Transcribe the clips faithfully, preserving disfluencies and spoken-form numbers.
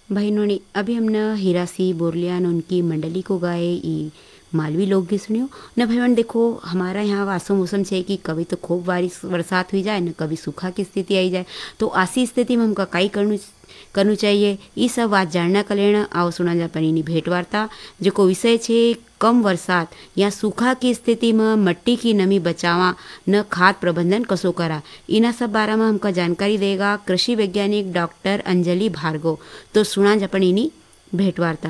भाइयों ने अभी हमने हीरासी बोरलियान उनकी मंडली को गाए ई मालवी लोकगीत सुनियो न भाई देखो हमारा यहाँ वासो मौसम है कि कभी तो खूब बारिश बरसात हुई जाए न कभी सूखा की स्थिति आई जाए। तो ऐसी स्थिति में हमका काई करनु करनु चाहिए ये सब बात जानना कलेण आओ सुना जा पनीनी भेंट वार्ता जो विषय छे कम वरसाद या सूखा की स्थिति में मट्टी की नमी बचावा न खाद प्रबंधन कसो करा इना सब बारे में हमका जानकारी देगा कृषि वैज्ञानिक डॉक्टर अंजलि भार्गव। तो सुना जा पनीनी भेंट वार्ता।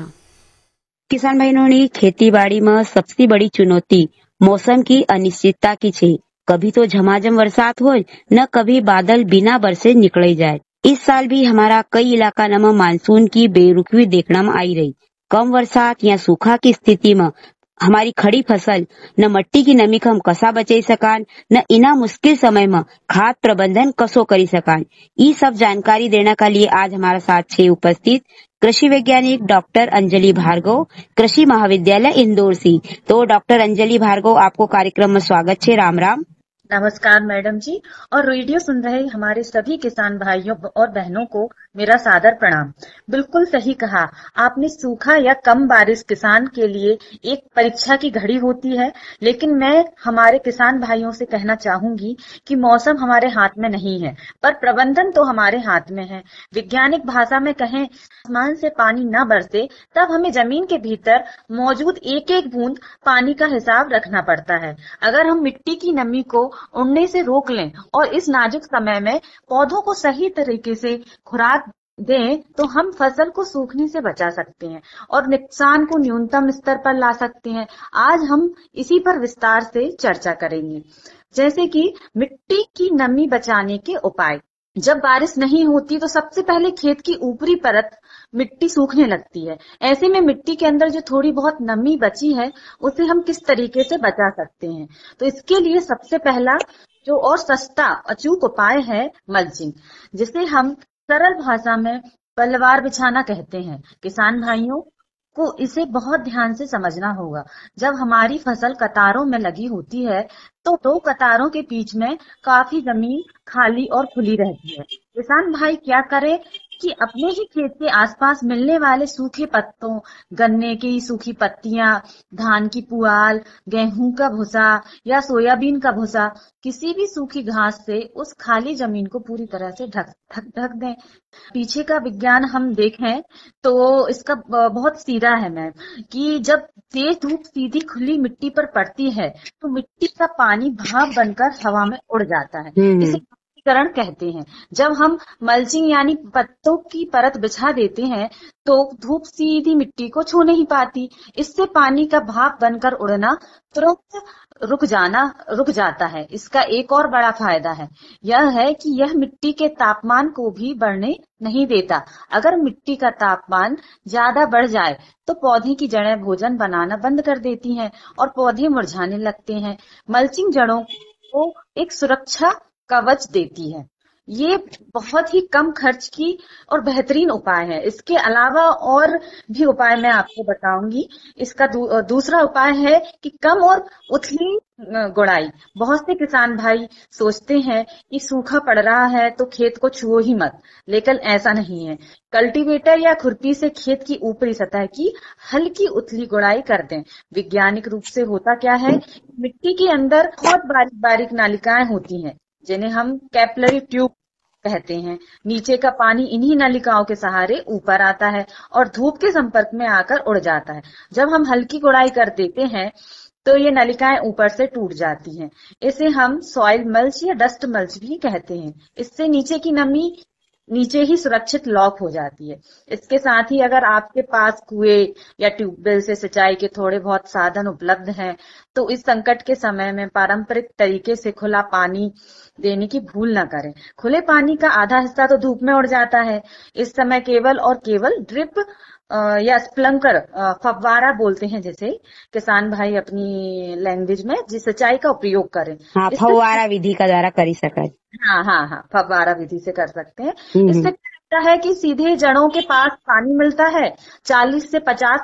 किसान बहनों ने खेती बाड़ी में सबसे बड़ी चुनौती मौसम की अनिश्चितता की छे। कभी तो झमाझम बरसात हो न कभी बादल बिना बरसे निकले जाए। इस साल भी हमारा कई इलाका में मानसून की बेरुखी देखने में आई रही। कम बरसात या सूखा की स्थिति में हमारी खड़ी फसल न मट्टी की नमी को हम कसा बचाई सकान न इना मुश्किल समय में खाद प्रबंधन कसो करी सकान। ये सब जानकारी देने के लिए आज हमारा साथ छे उपस्थित कृषि वैज्ञानिक डॉक्टर अंजलि भार्गव, कृषि महाविद्यालय इंदौर से। तो डॉक्टर अंजलि भार्गव, आपको कार्यक्रम में स्वागत है। राम राम। नमस्कार मैडम जी, और रेडियो सुन रहे हमारे सभी किसान भाइयों और बहनों को मेरा सादर प्रणाम। बिल्कुल सही कहा आपने, सूखा या कम बारिश किसान के लिए एक परीक्षा की घड़ी होती है, लेकिन मैं हमारे किसान भाइयों से कहना चाहूंगी कि मौसम हमारे हाथ में नहीं है, पर प्रबंधन तो हमारे हाथ में है। वैज्ञानिक भाषा में कहें, आसमान से पानी न बरसे तब हमें जमीन के भीतर मौजूद एक एक बूंद पानी का हिसाब रखना पड़ता है। अगर हम मिट्टी की नमी को उड़ने से रोक लें और इस नाजुक समय में पौधों को सही तरीके से खुराक दें तो हम फसल को सूखने से बचा सकते हैं और नुकसान को न्यूनतम स्तर पर ला सकते हैं। आज हम इसी पर विस्तार से चर्चा करेंगे, जैसे कि मिट्टी की नमी बचाने के उपाय। जब बारिश नहीं होती तो सबसे पहले खेत की ऊपरी परत मिट्टी सूखने लगती है। ऐसे में मिट्टी के अंदर जो थोड़ी बहुत नमी बची है उसे हम किस तरीके से बचा सकते हैं? तो इसके लिए सबसे पहला जो और सस्ता अचूक उपाय है मल्चिंग, जिसे हम सरल भाषा में पलवार बिछाना कहते हैं। किसान भाइयों को इसे बहुत ध्यान से समझना होगा। जब हमारी फसल कतारों में लगी होती है तो दो कतारों के बीच में काफी जमीन खाली और खुली रहती है। किसान भाई क्या करे कि अपने ही खेत के आसपास मिलने वाले सूखे पत्तों, गन्ने की सूखी पत्तियां, धान की पुआल, गेहूं का भूसा या सोयाबीन का भूसा, किसी भी सूखी घास से उस खाली जमीन को पूरी तरह से ढक ढक ढक दें। पीछे का विज्ञान हम देखें तो इसका बहुत सीधा है मैम, कि जब तेज धूप सीधी खुली मिट्टी पर पड़ती है तो मिट्टी का पानी भाप बनकर हवा में उड़ जाता है। इसे करण कहते हैं। जब हम मल्चिंग यानी पत्तों की परत बिछा देते हैं तो धूप सीधी मिट्टी को छू नहीं पाती। इससे पानी का भाप बनकर उड़ना तुरंत रुक जाना रुक जाता है। इसका एक और बड़ा फायदा है, यह है कि यह मिट्टी के तापमान को भी बढ़ने नहीं देता। अगर मिट्टी का तापमान ज्यादा बढ़ जाए तो पौधे की जड़ें भोजन बनाना बंद कर देती हैं और पौधे मुरझाने लगते हैं। मल्चिंग जड़ों को एक सुरक्षा कवच देती है। ये बहुत ही कम खर्च की और बेहतरीन उपाय है। इसके अलावा और भी उपाय मैं आपको बताऊंगी। इसका दू, दूसरा उपाय है कि कम और उथली गुड़ाई। बहुत से किसान भाई सोचते हैं कि सूखा पड़ रहा है तो खेत को छुओ ही मत, लेकिन ऐसा नहीं है। कल्टीवेटर या खुरपी से खेत की ऊपरी सतह की हल्की उथली गुड़ाई कर दें। वैज्ञानिक रूप से होता क्या है, मिट्टी के अंदर बहुत बारीक बारीक नालिकाएं होती हैं जिन्हें हम कैपिलरी ट्यूब कहते हैं। नीचे का पानी इन्हीं नलिकाओं के सहारे ऊपर आता है और धूप के संपर्क में आकर उड़ जाता है। जब हम हल्की गुड़ाई कर देते हैं तो ये नलिकाएं ऊपर से टूट जाती हैं। इसे हम सॉइल मल्च या डस्ट मल्च भी कहते हैं। इससे नीचे की नमी नीचे ही सुरक्षित लॉक हो जाती है। इसके साथ ही अगर आपके पास कुएं या ट्यूबवेल से सिंचाई के थोड़े बहुत साधन उपलब्ध हैं तो इस संकट के समय में पारंपरिक तरीके से खुला पानी देने की भूल न करें। खुले पानी का आधा हिस्सा तो धूप में उड़ जाता है। इस समय केवल और केवल ड्रिप या स्प्लंकर, फव्वारा बोलते हैं जिसे किसान भाई अपनी लैंग्वेज में, जिस सिंचाई का उपयोग करें। हाँ, फव्वारा विधि का द्वारा कर सकते हैं। हाँ हाँ हाँ फव्वारा विधि से कर सकते हैं। इससे क्या होता है कि सीधे जड़ों के पास पानी मिलता है। चालीस से पचास